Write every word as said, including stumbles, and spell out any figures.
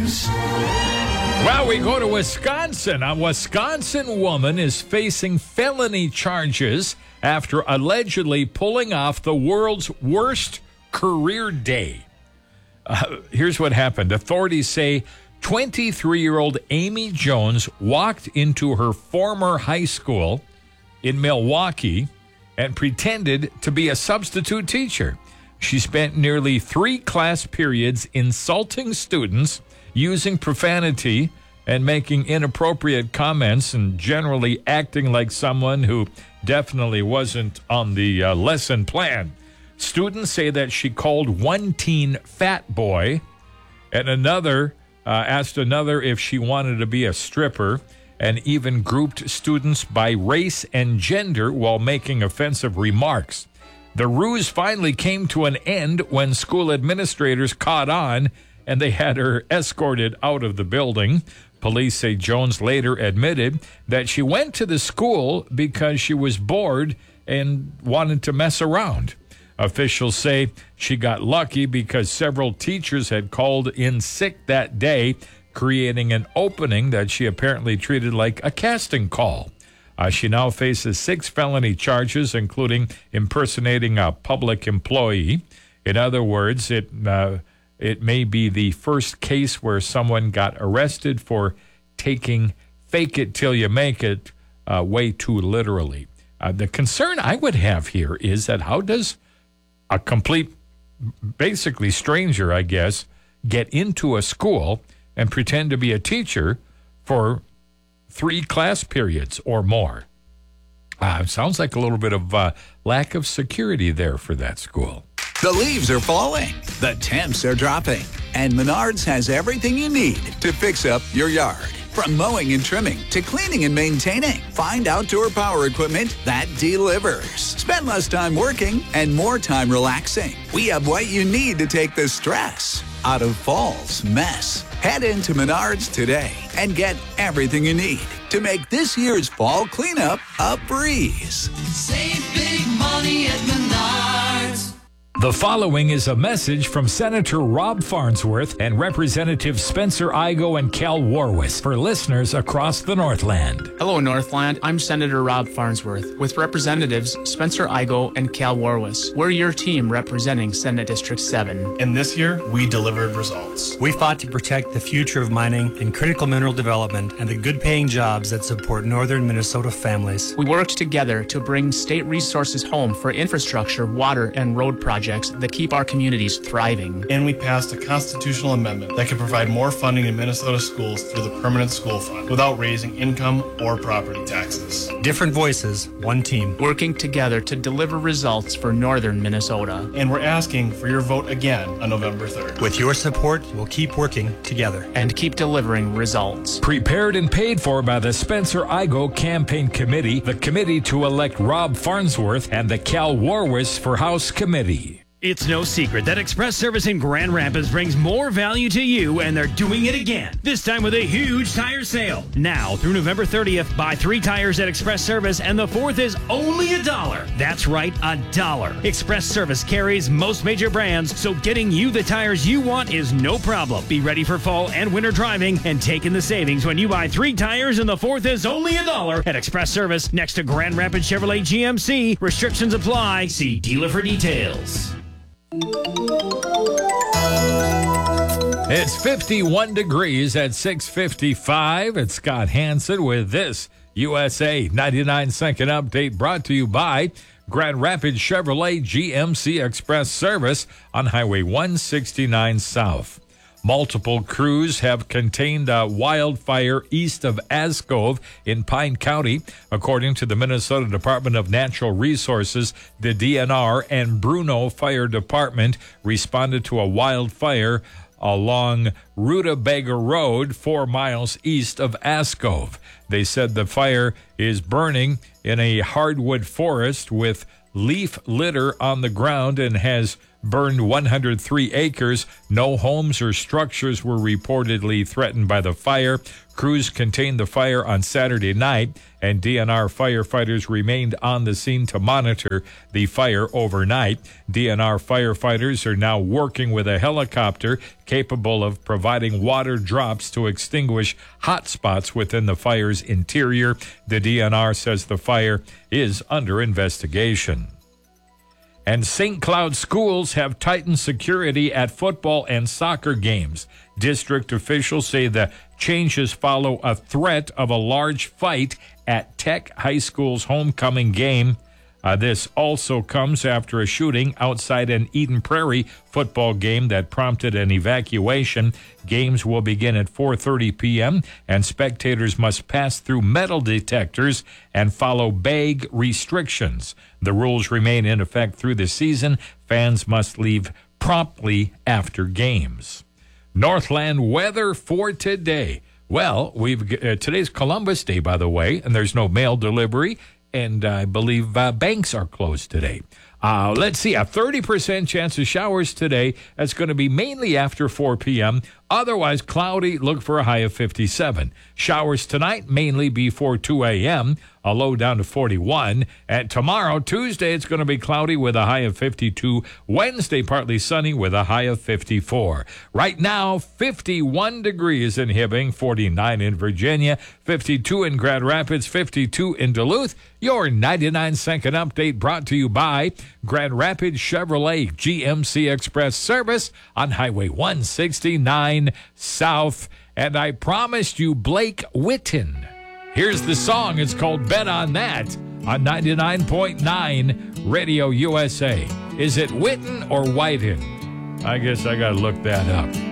news. Well, we go to Wisconsin. A Wisconsin woman is facing felony charges after allegedly pulling off the world's worst career day. Uh, here's what happened. Authorities say twenty-three-year-old Amy Jones walked into her former high school in Milwaukee and pretended to be a substitute teacher. She spent nearly three class periods insulting students, using profanity and making inappropriate comments, and generally acting like someone who definitely wasn't on the uh, lesson plan. Students say that she called one teen fat boy, and another uh, asked another if she wanted to be a stripper, and even grouped students by race and gender while making offensive remarks. The ruse finally came to an end when school administrators caught on, and they had her escorted out of the building. Police say Jones later admitted that she went to the school because she was bored and wanted to mess around. Officials say she got lucky because several teachers had called in sick that day, creating an opening that she apparently treated like a casting call. Uh, she now faces six felony charges, including impersonating a public employee. In other words, it uh, it may be the first case where someone got arrested for taking fake it till you make it uh, way too literally. Uh, the concern I would have here is that how does a complete, basically stranger, I guess, get into a school and pretend to be a teacher for three class periods or more? Uh, sounds like a little bit of uh, lack of security there for that school. The leaves are falling, the temps are dropping, and Menards has everything you need to fix up your yard. From mowing and trimming to cleaning and maintaining, find outdoor power equipment that delivers. Spend less time working and more time relaxing. We have what you need to take the stress out of fall's mess. Head into Menards today and get everything you need to make this year's fall cleanup a breeze. Save big money at Menards. The following is a message from Senator Rob Farnsworth and Representative Spencer Igoe and Cal Warwis for listeners across the Northland. Hello, Northland. I'm Senator Rob Farnsworth with Representatives Spencer Igoe and Cal Warwis. We're your team representing Senate District seven. And this year, we delivered results. We fought to protect the future of mining and critical mineral development and the good-paying jobs that support northern Minnesota families. We worked together to bring state resources home for infrastructure, water, and road projects that keep our communities thriving. And we passed a constitutional amendment that could provide more funding to Minnesota schools through the Permanent School Fund without raising income or property taxes. Different voices, one team. Working together to deliver results for northern Minnesota. And we're asking for your vote again on November third. With your support, we'll keep working together. And keep delivering results. Prepared and paid for by the Spencer Igoe Campaign Committee, the committee to elect Rob Farnsworth, and the Cal Warwis for House Committee. It's no secret that Express Service in Grand Rapids brings more value to you, and they're doing it again. This time with a huge tire sale. Now through November thirtieth, buy three tires at Express Service, and the fourth is only a dollar. That's right, a dollar. Express Service carries most major brands, so getting you the tires you want is no problem. Be ready for fall and winter driving and take in the savings when you buy three tires and the fourth is only a dollar at Express Service next to Grand Rapids Chevrolet G M C. Restrictions apply. See dealer for details. It's fifty-one degrees at six fifty-five. It's Scott Hansen with this U S A ninety-nine second update brought to you by Grand Rapids Chevrolet G M C Express Service on Highway one sixty-nine South. Multiple crews have contained a wildfire east of Ascove in Pine County. According to the Minnesota Department of Natural Resources, the D N R and Bruno Fire Department responded to a wildfire along Rutabaga Road, four miles east of Ascove. They said the fire is burning in a hardwood forest with leaf litter on the ground and has burned one hundred three acres. No homes or structures were reportedly threatened by the fire. Crews contained the fire on Saturday night, and D N R firefighters remained on the scene to monitor the fire overnight. D N R firefighters are now working with a helicopter capable of providing water drops to extinguish hot spots within the fire's interior. The D N R says the fire is under investigation. And Saint Cloud schools have tightened security at football and soccer games. District officials say the changes follow a threat of a large fight at Tech High School's homecoming game. Uh, this also comes after a shooting outside an Eden Prairie football game that prompted an evacuation. Games will begin at four thirty p.m., and spectators must pass through metal detectors and follow bag restrictions. The rules remain in effect through the season. Fans must leave promptly after games. Northland weather for today. Well, we've uh, today's Columbus Day, by the way, and there's no mail delivery. And I believe uh, banks are closed today. Uh, let's see, a thirty percent chance of showers today. That's going to be mainly after four p.m. Otherwise, cloudy, look for a high of fifty-seven. Showers tonight, mainly before two a.m., a low down to forty-one. And tomorrow, Tuesday, it's going to be cloudy with a high of fifty-two. Wednesday, partly sunny with a high of fifty-four. Right now, fifty-one degrees in Hibbing, forty-nine in Virginia, fifty-two in Grand Rapids, fifty-two in Duluth. Your ninety-nine second update brought to you by Grand Rapids Chevrolet G M C Express Service on Highway one sixty-nine South. And I promised you Blake Witten. Here's the song. It's called Bet on That on ninety-nine point nine Radio U S A. Is it Witten or Whiten? I guess I got to look that up.